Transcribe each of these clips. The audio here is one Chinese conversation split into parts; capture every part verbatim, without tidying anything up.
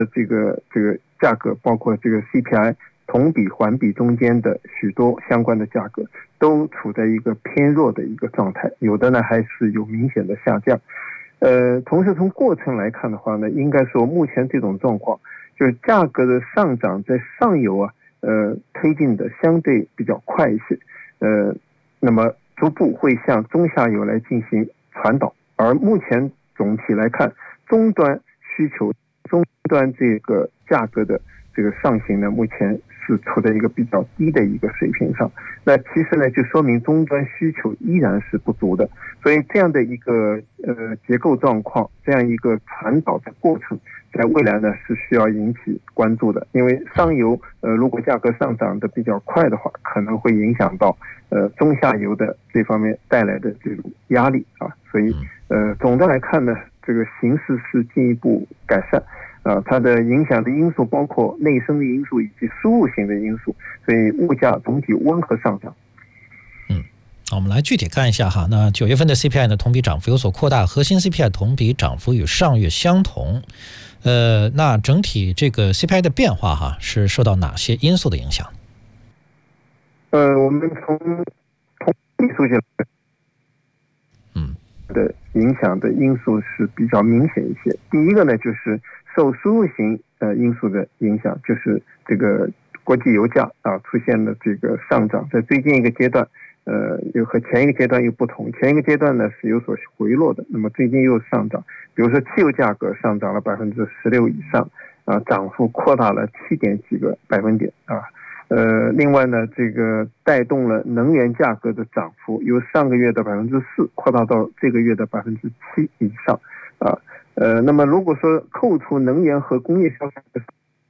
这个这个价格，包括这个 C P I 同比环比中间的许多相关的价格，都处在一个偏弱的一个状态，有的呢还是有明显的下降。呃，同时从过程来看的话呢，应该说目前这种状况，就是价格的上涨在上游啊，呃，推进的相对比较快一些，呃，那么逐步会向中下游来进行传导。而目前总体来看，终端需求、终端这个价格的这个上行呢，目前是处在一个比较低的一个水平上。那其实呢，就说明终端需求依然是不足的。所以这样的一个呃结构状况，这样一个传导的过程，在未来呢是需要引起关注的。因为上游呃如果价格上涨的比较快的话，可能会影响到呃中下游的这方面带来的这种压力啊。所以呃总的来看呢，这个形势是进一步改善。啊，它的影响的因素包括内生的因素以及输入型的因素，所以物价总体温和上涨。 嗯，我们来具体看一下哈。那九月份的 C P I 呢，同比涨幅有所扩大，核心 C P I 同比涨幅与上月相同。呃，那整体这个 C P I 的变化哈，是受到哪些因素的影响？ 呃，我们从同比数据来， 嗯， 的影响的因素是比较明显一些。第一个呢，就是受输入型呃因素的影响，就是这个国际油价啊出现了这个上涨，在最近一个阶段，呃，又和前一个阶段又不同。前一个阶段呢是有所回落的，那么最近又上涨。比如说汽油价格上涨了百分之十六以上啊，涨幅扩大了七点几个百分点啊。呃，另外呢，这个带动了能源价格的涨幅，由上个月的百分之四扩大到这个月的百分之七以上啊。呃，那么如果说扣除能源和工业消费的，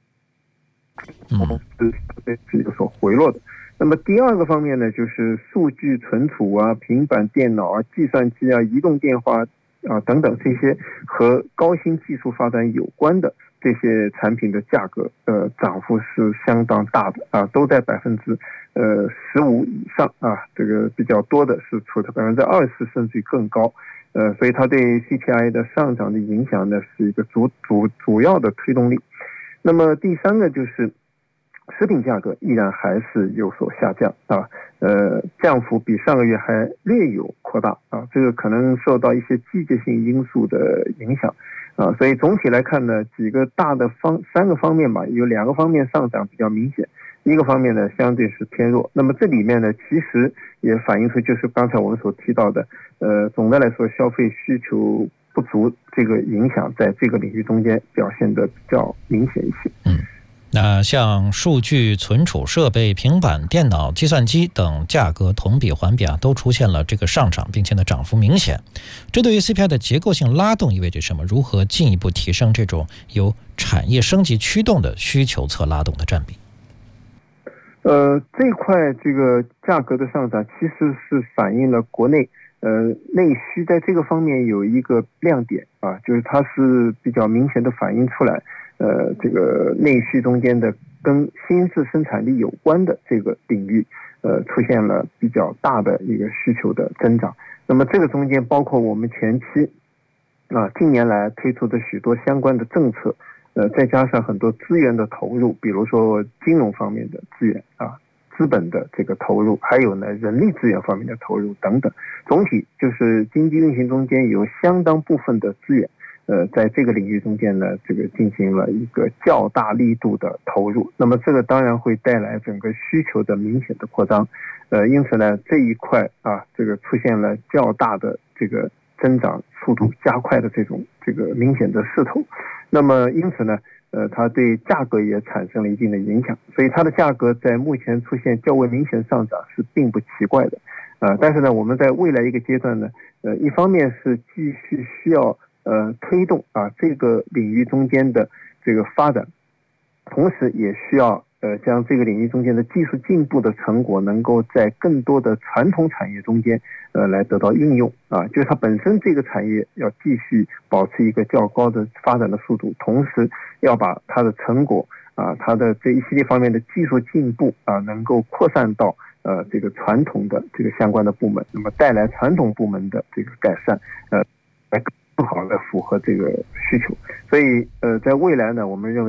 是是有所回落的。那么第二个方面呢，就是数据存储啊、平板电脑啊、计算机啊、移动电话啊等等这些和高新技术发展有关的这些产品的价格，呃，涨幅是相当大的啊，都在百分之呃十五以上啊，这个比较多的是处在百分之二十甚至更高。呃，所以它对 C P I 的上涨的影响呢，是一个主主主要的推动力。那么第三个就是食品价格依然还是有所下降啊，呃，降幅比上个月还略有扩大啊，这个可能受到一些季节性因素的影响啊，所以总体来看呢，几个大的方三个方面吧，有两个方面上涨比较明显。一个方面呢，相对是偏弱。那么这里面呢，其实也反映出就是刚才我们所提到的，呃，总的来说消费需求不足这个影响，在这个领域中间表现得比较明显一些。 嗯，那像数据存储设备、平板电脑、计算机等价格同比环比啊，都出现了这个上涨，并且呢涨幅明显。这对于 C P I 的结构性拉动意味着什么？如何进一步提升这种由产业升级驱动的需求侧拉动的占比？ 呃，这块这个价格的上涨其实是反映了国内呃内需在这个方面有一个亮点啊，就是它是比较明显的反映出来，呃，这个内需中间的跟新质生产力有关的这个领域，呃，出现了比较大的一个需求的增长。那么这个中间包括我们前期啊近年来推出的许多相关的政策。呃，再加上很多资源的投入，比如说金融方面的资源啊，资本的这个投入，还有呢人力资源方面的投入等等，总体就是经济运行中间有相当部分的资源，呃，在这个领域中间呢，这个进行了一个较大力度的投入。那么这个当然会带来整个需求的明显的扩张，呃，因此呢这一块啊，这个出现了较大的这个增长速度加快的这种这个明显的势头。那么因此呢，呃，它对价格也产生了一定的影响，所以它的价格在目前出现较为明显上涨是并不奇怪的，呃，但是呢，我们在未来一个阶段呢，呃，一方面是继续需要呃推动啊这个领域中间的这个发展，同时也需要呃将这个领域中间的技术进步的成果能够在更多的传统产业中间呃来得到运用啊，就是它本身这个产业要继续保持一个较高的发展的速度，同时要把它的成果啊，它的这一系列方面的技术进步啊，能够扩散到呃这个传统的这个相关的部门，那么带来传统部门的这个改善，呃，来更好的符合这个需求。所以呃，在未来呢，我们认为。